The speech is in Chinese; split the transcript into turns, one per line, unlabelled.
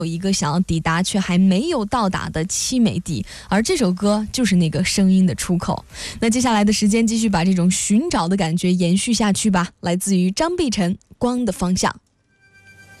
有一个想要抵达却还没有到达的凄美地，而这首歌就是那个声音的出口。那接下来的时间继续把这种寻找的感觉延续下去吧，来自于张碧晨《光的方向》。